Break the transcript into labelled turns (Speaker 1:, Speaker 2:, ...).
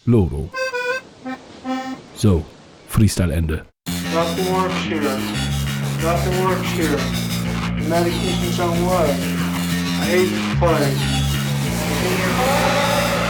Speaker 1: Logo. So, Freestyle Ende.
Speaker 2: Nothing works here. Nothing works here. The medication's on what? I hate this place.